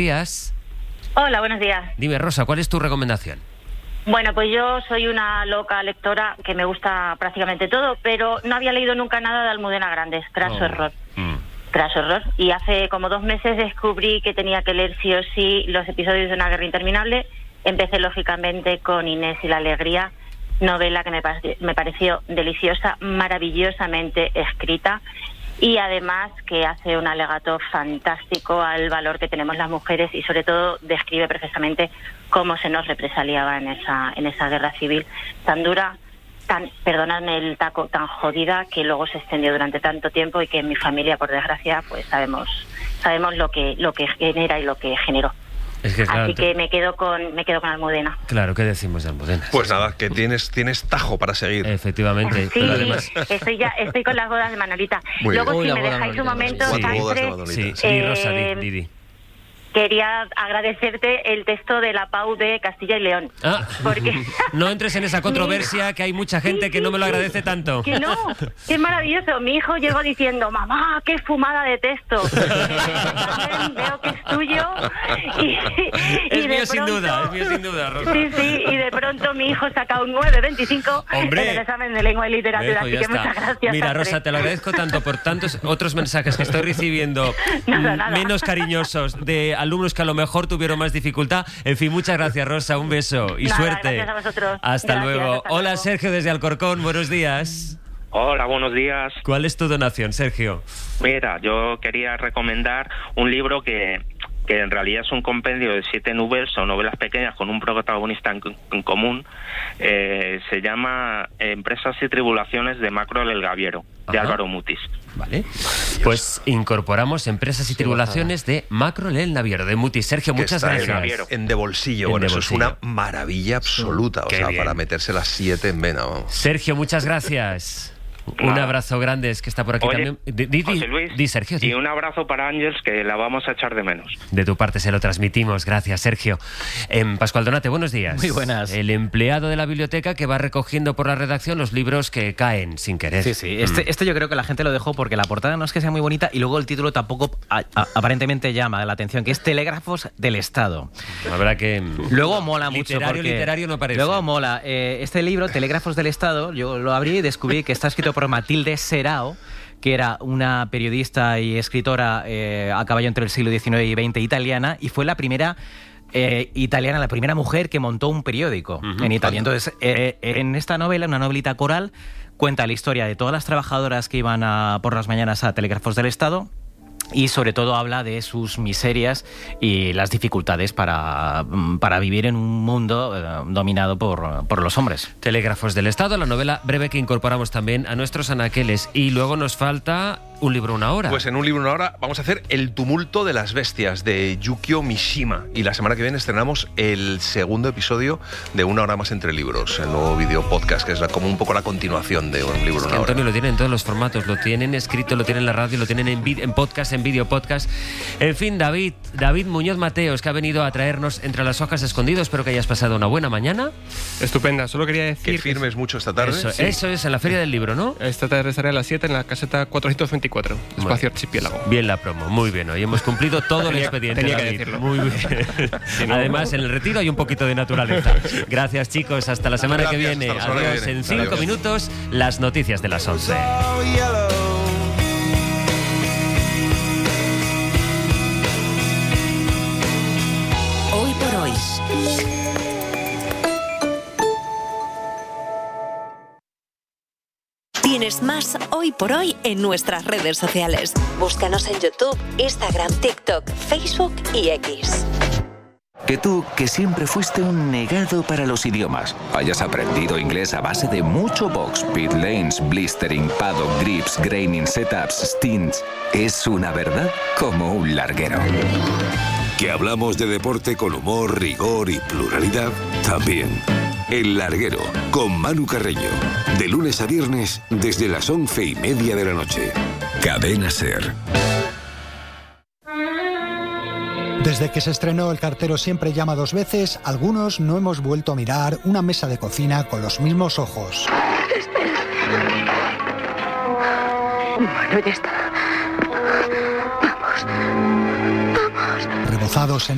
días. Hola, buenos días. Dime, Rosa, ¿cuál es tu recomendación? Bueno, pues yo soy una loca lectora que me gusta prácticamente todo, pero no había leído nunca nada de Almudena Grandes. Craso error. Craso error. Y hace como 2 meses descubrí que tenía que leer sí o sí los episodios de Una guerra interminable. Empecé, lógicamente, con Inés y la alegría, novela que me pareció deliciosa, maravillosamente escrita, y además que hace un alegato fantástico al valor que tenemos las mujeres y sobre todo describe perfectamente cómo se nos represaliaba en esa guerra civil tan dura, perdonadme el taco, tan jodida, que luego se extendió durante tanto tiempo y que en mi familia, por desgracia, pues sabemos lo que genera y lo que generó. Es que, claro, así que me quedo con Almudena. Claro, ¿qué decimos de Almudena? Pues nada, que tienes tajo para seguir. Efectivamente. Sí, pero además... estoy con las bodas de Manolita. Muy Luego, bien. si me dejáis un momento, Sí. 4 bodas de Sánchez, Manolita. Sí, Rosa, di. quería agradecerte el texto de la Pau de Castilla y León. Porque... No entres en esa controversia, que hay mucha gente que no me lo agradece tanto. Que no, qué maravilloso. Mi hijo llegó diciendo, mamá, qué fumada de texto. Veo que es tuyo. Es mío sin duda, Rosa. Sí, y de pronto mi hijo saca un 9,25 en el examen de lengua y literatura. Así que muchas gracias. Mira, Rosa, te lo agradezco tanto por tantos otros mensajes que estoy recibiendo, nada. menos cariñosos, de alumnos que a lo mejor tuvieron más dificultad. En fin, muchas gracias, Rosa, un beso y suerte. Gracias a vosotros. Hasta luego. Hasta Hola, luego. Sergio desde Alcorcón, buenos días. Hola, buenos días. ¿Cuál es tu donación, Sergio? Mira, yo quería recomendar un libro que en realidad es un compendio de 7 novelas o novelas pequeñas con un protagonista en común. Se llama Empresas y Tribulaciones de Macrol el Gaviero, de Álvaro Mutis. Vale, pues incorporamos Empresas y Tribulaciones de Macrol el Naviero, de Mutis. Sergio, Que muchas está gracias. En de bolsillo. En Bueno, de eso bolsillo. es una maravilla absoluta. Qué O sea, bien. para meterse las 7 en vena, vamos. Sergio, muchas gracias. Un Nada. abrazo grande, es que está por aquí Oye, también. José Luis, Di, Sergio. y un abrazo para Ángeles, que la vamos a echar de menos. De tu parte se lo transmitimos, gracias, Sergio. Pascual Donate, buenos días. Muy buenas. El empleado de la biblioteca que va recogiendo por la redacción los libros que caen sin querer. Sí. Este yo creo que la gente lo dejó porque la portada no es que sea muy bonita y luego el título tampoco aparentemente llama la atención, que es Telégrafos del Estado. Habrá que... Luego mola mucho porque... Literario no parece. Luego mola. Este libro, Telégrafos del Estado, yo lo abrí y descubrí que está escrito por Matilde Serao, que era una periodista y escritora a caballo entre el siglo XIX y XX italiana, y fue la primera italiana, la primera mujer que montó un periódico en Italia. Entonces, en esta novela, una novelita coral, cuenta la historia de todas las trabajadoras que iban por las mañanas a Telégrafos del Estado, y sobre todo habla de sus miserias y las dificultades para vivir en un mundo dominado por los hombres. Telégrafos del Estado, la novela breve que incorporamos también a nuestros anaqueles. Y luego nos falta un libro, una hora. Pues en un libro, una hora, vamos a hacer El tumulto de las bestias, de Yukio Mishima. Y la semana que viene estrenamos el segundo episodio de Una hora más entre libros, el nuevo video podcast, que es como un poco la continuación de un libro, Es que una hora. Antonio lo tiene en todos los formatos, lo tienen escrito, lo tienen en la radio, lo tienen en podcast, en vídeo podcast. En fin, David Muñoz Mateos, que ha venido a traernos Entre las hojas escondidos. Espero que hayas pasado una buena mañana. Estupenda, solo quería decir Que firmes mucho esta tarde. Eso es, en la Feria del Libro, ¿no? esta tarde estaré a las 7 en la caseta 424, espacio Archipiélago. Bien la promo, muy bien. Hoy hemos cumplido todo el expediente, tenía que David. decirlo. Muy bien. Además, en el retiro hay un poquito de naturaleza. Gracias, chicos. Hasta la semana que Gracias, viene. hasta la semana que Adiós. viene. En 5 Adiós. minutos, las noticias de las 11. Hoy por hoy. Tienes más Hoy por Hoy en nuestras redes sociales. Búscanos en YouTube, Instagram, TikTok, Facebook y X. Que tú, que siempre fuiste un negado para los idiomas, hayas aprendido inglés a base de mucho box, pit lanes, blistering, paddock, grips, graining, setups, stints, es una verdad como un larguero. Que hablamos de deporte con humor, rigor y pluralidad, también. El Larguero, con Manu Carreño. De lunes a viernes, desde las 11:30 de la noche. Cadena SER. Desde que se estrenó El cartero siempre llama 2 veces, algunos no hemos vuelto a mirar una mesa de cocina con los mismos ojos. Bueno, ya está. Vamos. Rebozados en